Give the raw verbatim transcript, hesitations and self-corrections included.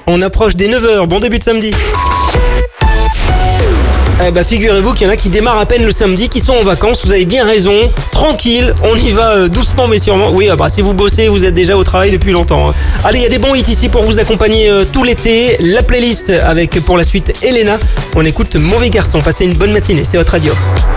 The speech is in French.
On approche des neuf heures, bon début de samedi. Eh bah figurez-vous qu'il y en a qui démarrent à peine le samedi, qui sont en vacances, vous avez bien raison, tranquille, on y va euh, doucement mais sûrement. Oui, ah bah, si vous bossez, vous êtes déjà au travail depuis longtemps. Hein. Allez, il y a des bons hits ici pour vous accompagner euh, tout l'été, la playlist avec pour la suite Elena. On écoute Mauvais Garçon, passez une bonne matinée, c'est votre radio.